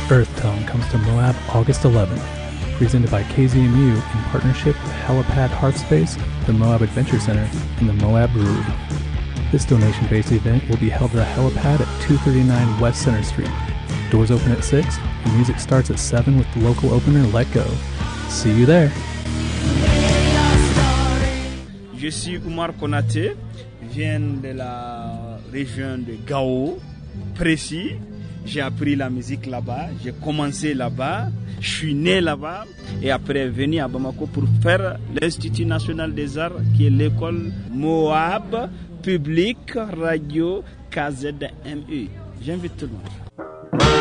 Earth Tone comes to Moab August 11th, presented by KZMU in partnership with Helipad Hearthspace, the Moab Adventure Center, and the Moab Brewery. This donation-based event will be held at a helipad at 239 West Center Street. Doors open at 6, and music starts at 7 with the local opener Let Go. See you there. Je suis Oumar Konaté, viens de la région de Gao, précis. J'ai appris la musique là-bas, j'ai commencé là-bas, je suis né là-bas et après venu à Bamako pour faire l'Institut National des Arts qui est l'école Moab Public Radio KZMU. J'invite tout le monde.